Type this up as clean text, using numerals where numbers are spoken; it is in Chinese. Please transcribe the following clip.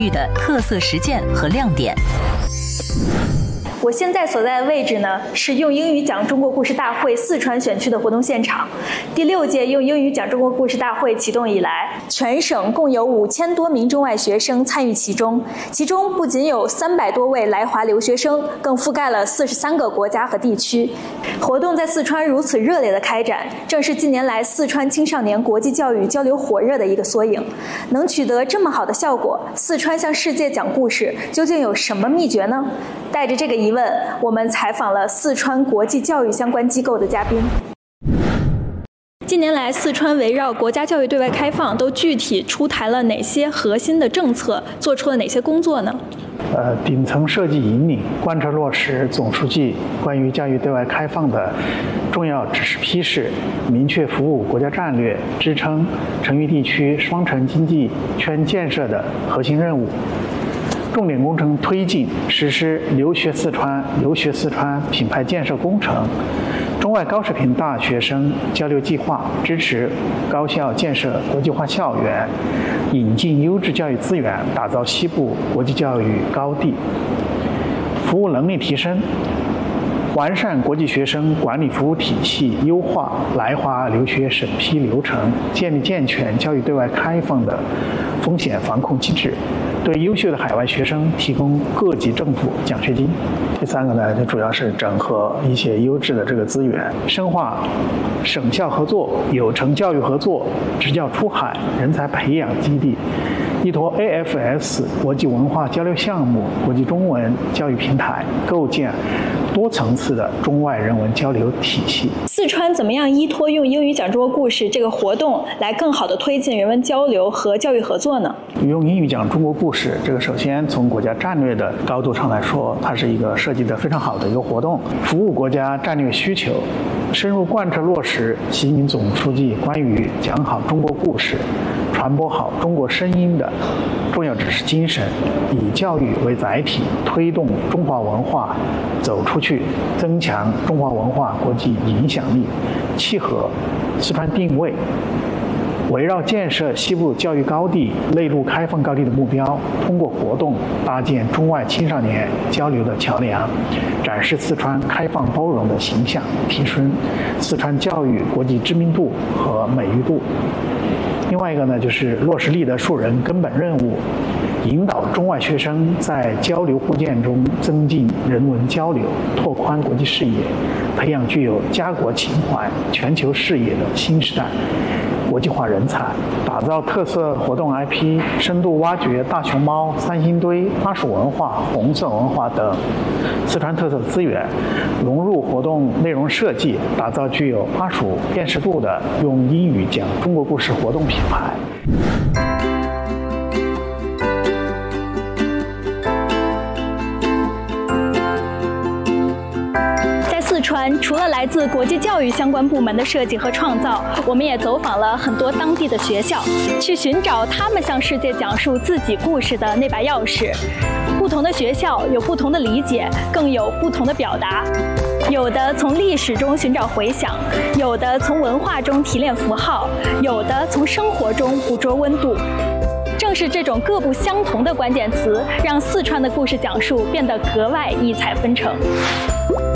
的特色实践和亮点。 我现在所在的位置呢，是用英语讲中国故事大会四川选区的活动现场。第6届用英语讲中国故事大会启动以来，全省共有5000多名中外学生参与其中，其中不仅有300多位来华留学生，更覆盖了43个国家和地区。活动在四川如此热烈的开展，正是近年来四川青少年国际教育交流火热的一个缩影。能取得这么好的效果，四川向世界讲故事究竟有什么秘诀呢？带着这个疑问，我们采访了四川国际教育相关机构的嘉宾。近年来，四川围绕国家教育对外开放都具体出台了哪些核心的政策，做出了哪些工作呢？ 顶层设计引领、贯彻落实总书记关于教育对外开放的重要指示批示，明确服务国家战略、支撑成渝地区双城经济圈建设的核心任务。重点工程推进实施留学四川品牌建设工程、中外高水平大学生交流计划，支持高校建设国际化校园，引进优质教育资源，打造西部国际教育高地。服务能力提升，完善国际学生管理服务体系，优化来华留学审批流程，建立健全教育对外开放的风险防控机制，对优秀的海外学生提供各级政府奖学金。第3个呢，就主要是整合一些优质的这个资源，深化省校合作、有成教育合作、支教出海人才培养基地，依托 AFS 国际文化交流项目、国际中文教育平台，构建多层次的中外人文交流体系。 四川怎么样依托用英语讲中国故事这个活动，来更好地推进人文交流和教育合作呢？ 用英语讲中国故事，这个首先从国家战略的高度上来说，它是一个设计得非常好的一个活动，服务国家战略需求，深入贯彻落实习近平总书记关于讲好中国故事、传播好中国声音的重要指示精神，以教育为载体，推动中华文化走出去，增强中华文化国际影响力，契合四川定位，围绕建设西部教育高地、内陆开放高地的目标，通过活动搭建中外青少年交流的桥梁，展示四川开放包容的形象，提升四川教育国际知名度和美誉度。另外一个呢，就是落实立德树人根本任务，引导中外学生在交流互鉴中增进人文交流，拓宽国际视野，培养具有家国情怀、全球视野的新时代国际化人才，打造特色活动 IP， 深度挖掘大熊猫、三星堆、巴蜀文化、红色文化等四川特色资源，融入活动内容设计，打造具有巴蜀辨识度的用英语讲中国故事活动品牌。 四川除了来自国际教育相关部门的设计和创造，我们也走访了很多当地的学校，去寻找他们向世界讲述自己故事的那把钥匙。不同的学校有不同的理解，更有不同的表达。有的从历史中寻找回响，有的从文化中提炼符号，有的从生活中捕捉温度。正是这种各不相同的关键词，让四川的故事讲述变得格外异彩纷呈。